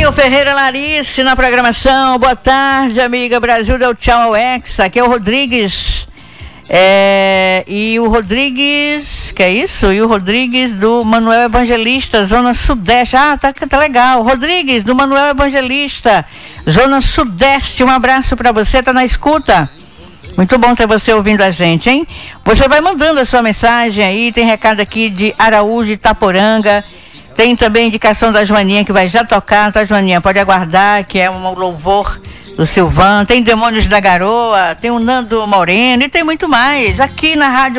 Wellington Ferreira Larice na programação. Boa tarde, amiga. Brasil deu tchau ao Hexa. Aqui é o Rodrigues. E o Rodrigues, que é isso? E o Rodrigues do Manuel Evangelista, Zona Sudeste. Tá legal. Rodrigues do Manuel Evangelista, Zona Sudeste. Um abraço pra você, tá na escuta. Muito bom ter você ouvindo a gente, hein? Você vai mandando a sua mensagem aí. Tem recado aqui de Araújo, Itaporanga. Tem também indicação da Joaninha que vai já tocar, tá, Joaninha? Pode aguardar, que é um louvor do Silvano. Tem Demônios da Garoa, tem o Nando Moreno e tem muito mais aqui na Rádio